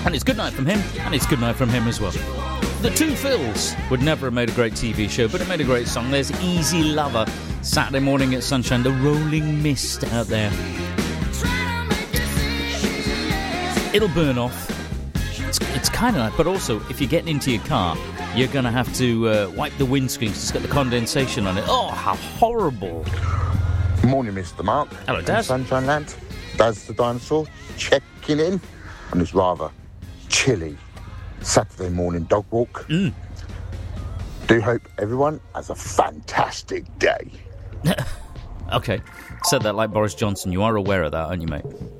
And it's good night from him, and it's good night from him as well. The Two Phils would never have made a great TV show, but it made a great song. There's Easy Lover, Saturday morning at Sunshine, the rolling mist out there. It'll burn off. It's kind of like, but also, if you're getting into your car, you're going to have to wipe the windscreen because it's got the condensation on it. Oh, how horrible. Morning, Mr. Mark. Hello, Daz. Sunshine Land. Daz the dinosaur checking in on this rather chilly Saturday morning dog walk. Do hope everyone has a fantastic day. Okay. Said that like Boris Johnson. You are aware of that, aren't you, mate?